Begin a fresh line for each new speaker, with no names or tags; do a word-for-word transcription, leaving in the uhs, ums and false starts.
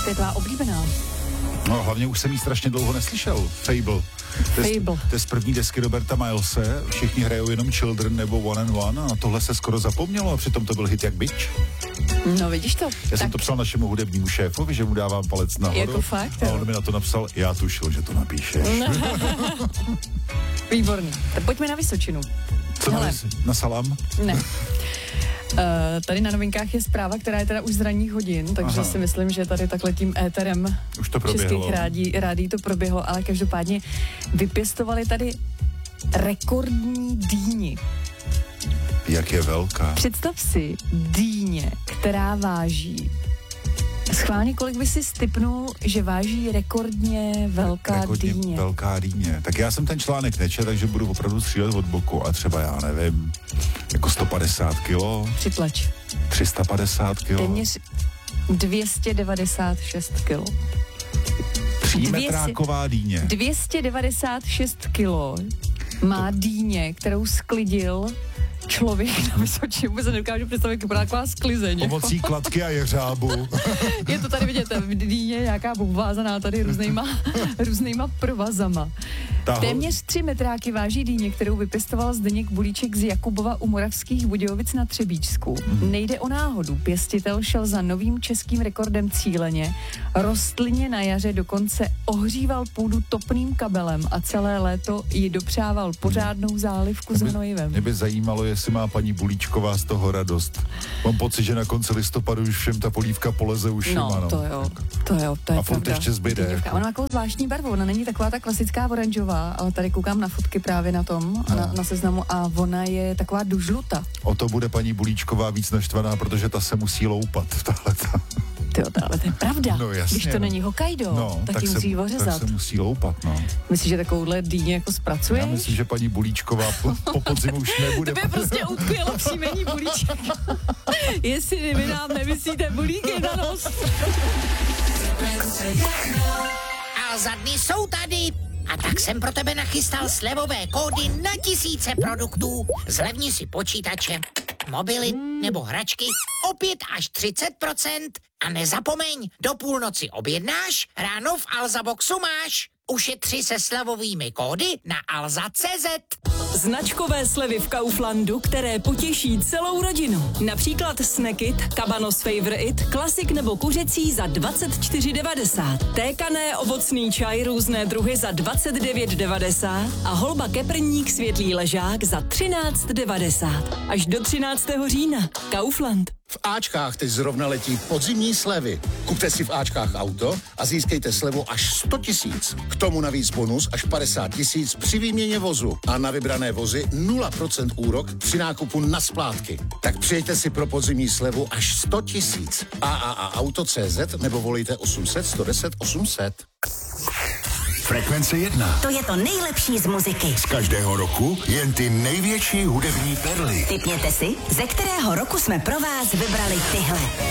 to je tvá oblíbená.
No, hlavně už jsem jí strašně dlouho neslyšel. Fable. To je,
Fable.
to je z první desky Roberta Milese. Všichni hrajou jenom Children nebo One and One a na tohle se skoro zapomnělo a přitom to byl hit jak bič.
No vidíš to.
Já
tak.
jsem to psal našemu hudebnímu šéfovi, že mu dávám palec nahoru.
Jako fakt,
a on mi na to napsal, já tušil, že to napíšeš.
Výborný. Tak pojďme na Vysočinu.
Co na, na Salám?
Ne. Uh, tady na novinkách je zpráva, která je teda už z ranních hodin, takže Aha. si myslím, že tady takhle tím éterem
už to
českých rádí, rádí to proběhlo, ale každopádně vypěstovali tady rekordní dýni.
Jak je velká.
Představ si dýně, která váží. Schválně, kolik by si stipnul, že váží rekordně velká
rekordně
dýně?
velká dýně. Tak já jsem ten článek nečetl, takže budu opravdu střílet od boku a třeba já nevím, jako sto padesát kilo.
Přitlač.
tři sta padesát kilo.
Téměř dvě stě devadesát šest kilo.
Třímetráková dýně.
dvě stě devadesát šest kilo má dýně, kterou sklidil člověk na Vysočině. Vůbec se nedokážu představit, jak taková sklizeň.
Pomocí kladky a jeřábu.
Je to tady vidět, v dýně nějaká obvázaná tady různýma, různýma provazama.
Taho.
Téměř tři metráky váží dýně, kterou vypěstoval Zdeněk Bulíček z Jakubova u Moravských Budějovic na Třebíčsku. Hmm. Nejde o náhodu. Pěstitel šel za novým českým rekordem cíleně. Rostlině na jaře dokonce ohříval půdu topným kabelem a celé léto ji dopřával pořádnou zálivku
mě by,
za hnojivem.
Mě by zajímalo, jestli má paní Bulíčková z toho radost. Mám pocit, že na konci listopadu už všem ta polívka poleze ušima.
No,
no,
to jo, to jo, to je
a furt ještě zbyde.
Ona má takovou zvláštní barvu, ona není taková ta klasická oranžová, ale tady koukám na fotky právě na tom, no. na, na seznamu a ona je taková dužluta.
O to bude paní Bulíčková víc naštvaná, protože ta se musí loupat, tahleta.
Tyjo, ale to je pravda.
No, jasně,
když to
no.
není Hokkaido,
no,
tak,
tak
ji
se,
musí ořezat.
Tak se musí loupat, no.
Myslíš, že takovouhle dýně jako zpracuješ?
Já myslím, že paní Bulíčková po, po podzimu už nebude.
To by prostě utkvělo příjmení Bulíček. Jestli vy nám nemyslíte bulíky na nos.
A za dny jsou tady. A tak jsem pro tebe nachystal slevové kódy na tisíce produktů. Zlevni si počítače, mobily nebo hračky o pět až třicet procent. A nezapomeň, do půlnoci objednáš, ráno v Alza Boxu máš. Ušetři se slevovými kódy na alza tečka cé zet.
Značkové slevy v Kauflandu, které potěší celou rodinu. Například Snackit, Cabanos Favor It, klasik nebo kuřecí za dvacet čtyři devadesát. Tékané ovocný čaj různé druhy za dvacet devět devadesát a holba keprník světlý ležák za třináct devadesát. Až do třináctého října. Kaufland.
V Ačkách teď zrovna letí podzimní slevy. Kupte si v Ačkách auto a získejte slevu až sto tisíc. K tomu navíc bonus až padesát tisíc při výměně vozu a na vybrané vozy nula procent úrok při nákupu na splátky. Tak přijďte si pro podzimní slevu až sto tisíc. a a a auto tečka cé zet nebo volejte osm set, sto deset, osm set.
Frekvence jedna.
To je to nejlepší z muziky.
Z každého roku jen ty největší hudební perly.
Tipněte si, ze kterého roku jsme pro vás vybrali tyhle.